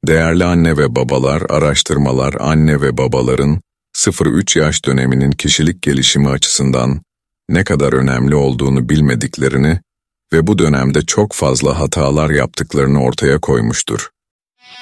Değerli anne ve babalar, araştırmalar anne ve babaların 0-3 yaş döneminin kişilik gelişimi açısından ne kadar önemli olduğunu bilmediklerini ve bu dönemde çok fazla hatalar yaptıklarını ortaya koymuştur.